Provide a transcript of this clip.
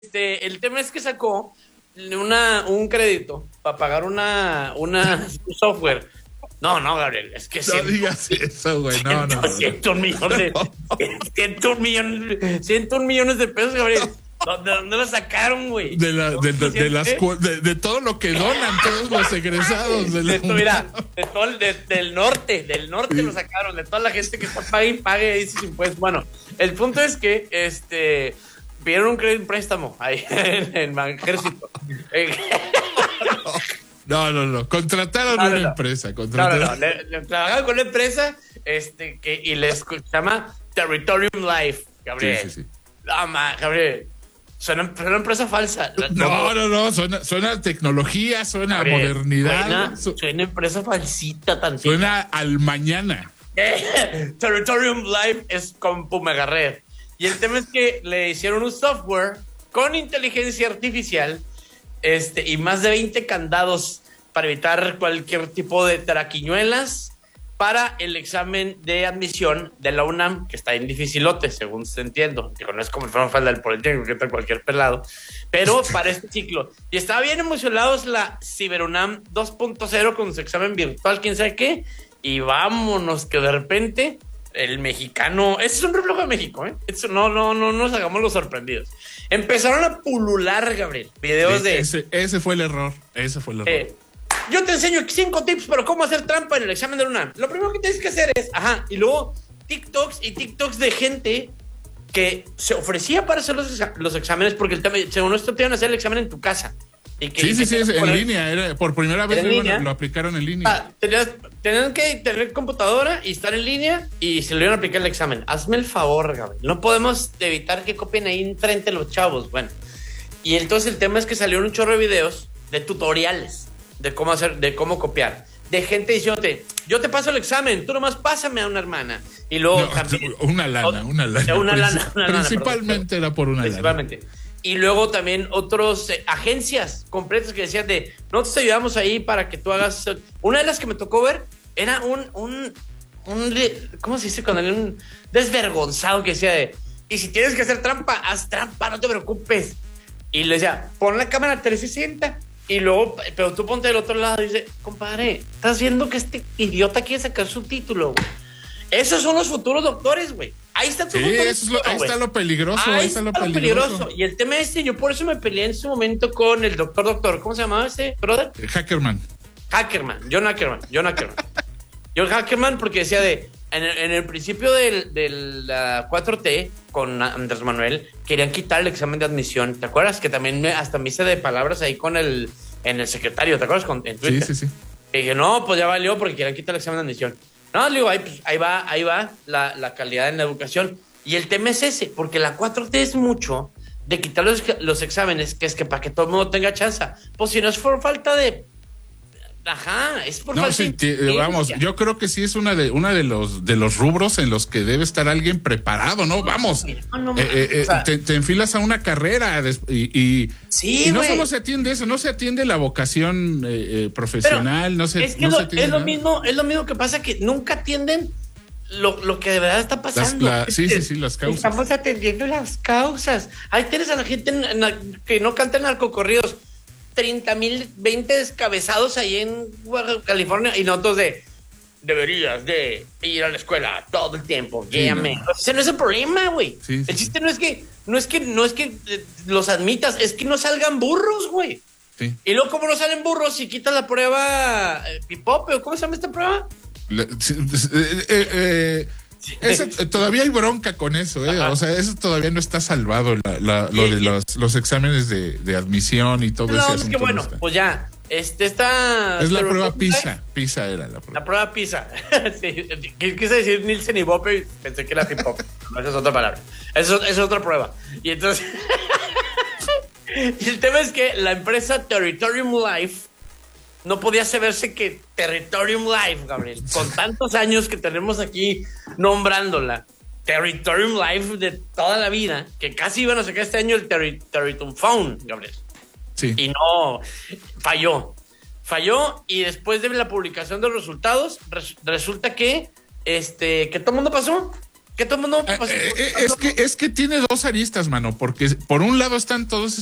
el tema es que sacó un crédito para pagar un software. No, Gabriel, es que no digas eso, güey. No. 101 millones de pesos, Gabriel. ¿De dónde lo sacaron, güey? De todo lo que donan todos los egresados. Del norte sí. Lo sacaron, de toda la gente que está pague ahí sus impuestos. Bueno, el punto es que pidieron un préstamo ahí en el ejército. No. Contrataron una empresa. Trabajaron con una empresa y les llama Territorium Life, Gabriel. Sí. No, Gabriel. Suena una empresa falsa. No. Suena tecnología, suena Gabriel, modernidad. Suena empresa falsita tantito. Suena al mañana. Territorium Life es con Pumegarred. Y el tema es que le hicieron un software con inteligencia artificial y más de 20 candados para evitar cualquier tipo de traquiñuelas para el examen de admisión de la UNAM, que está en dificilote, según se entiendo. Digo, no es como el falda del Politécnico, que está cualquier pelado, pero para este ciclo. Y estaba bien emocionados la CiberUNAM 2.0 con su examen virtual, quién sabe qué, y vámonos, que de repente el mexicano, ese es un reflejo de México, ¿eh? Eso no nos hagamos los sorprendidos. Empezaron a pulular, Gabriel, videos ese fue el error. Yo te enseño 5 tips para cómo hacer trampa en el examen de la UNAM. Lo primero que tienes que hacer es, y luego TikToks de gente que se ofrecía para hacer los exámenes, porque según esto te iban a hacer el examen en tu casa. Sí, en línea. Por primera vez lo aplicaron en línea. Tenían que tener computadora y estar en línea y se le iban a aplicar el examen. Hazme el favor, Gabriel. No podemos evitar que copien ahí enfrente los chavos. Bueno, y entonces el tema es que salieron un chorro de videos de tutoriales de cómo copiar. De gente diciéndote, yo te paso el examen, tú nomás pásame a una hermana. Y luego también... Una lana. Principalmente era por una lana. Y luego también otros agencias completas que decían nosotros te ayudamos ahí para que tú hagas... Una de las que me tocó ver era un ¿cómo se dice? Cuando un desvergonzado que decía y si tienes que hacer trampa, haz trampa, no te preocupes. Y le decía, pon la cámara 360 y luego, pero tú ponte del otro lado y dice, compadre, estás viendo que este idiota quiere sacar su título, güey. Esos son los futuros doctores, güey. Ahí está tu futuro. Ahí está lo peligroso. Ahí está lo peligroso. Y el tema yo por eso me peleé en su momento con el doctor. ¿Cómo se llamaba ese brother? John Ackerman, porque decía en el principio de la 4T con Andrés Manuel, querían quitar el examen de admisión. ¿Te acuerdas? Que también hasta me hice de palabras ahí en el secretario. ¿Te acuerdas? En Twitter. Sí. Y dije, no, pues ya valió porque querían quitar el examen de admisión. No, le digo, ahí va la calidad en la educación. Y el tema es ese, porque la 4T es mucho de quitar los exámenes, que es que para que todo el mundo tenga chance. Pues si no es por falta de... es por falta de... Vamos, yo creo que sí es una de los rubros en los que debe estar alguien preparado, ¿no? Vamos, te enfilas a una carrera y no solo se atiende eso, no se atiende la vocación profesional, pero es lo mismo que pasa, que nunca atienden lo que de verdad está pasando. Las causas. Estamos atendiendo las causas. Ahí tienes a la gente que no canta narcocorridos, 30,020 descabezados ahí en California, y nosotros deberías de ir a la escuela todo el tiempo. Ese no es el problema, güey. El chiste no es que los admitas, es que no salgan burros, güey. Sí. Y luego, como no salen burros, si quitas la prueba Pipope, ¿o cómo se llama esta prueba? Todavía hay bronca con eso, O sea, eso todavía no está salvado, lo de los exámenes de admisión y todo eso. No, es que bueno, pues ya, esta... Es la prueba PISA. PISA era la prueba. La prueba PISA. Sí, quise decir Nielsen y Bope y pensé que era hip hop. No, esa es otra palabra. Esa es otra prueba. Y entonces... y el tema es que la empresa Territorium Life no podía saberse que Territorium Life, Gabriel, con tantos años que tenemos aquí nombrándola, Territorium Life de toda la vida, que casi iban a sacar este año el Territorium Phone, Gabriel. Sí. Y no, falló, y después de la publicación de los resultados, resulta que todo el mundo pasó. Que todo el mundo... es que tiene dos aristas, mano, porque por un lado están todos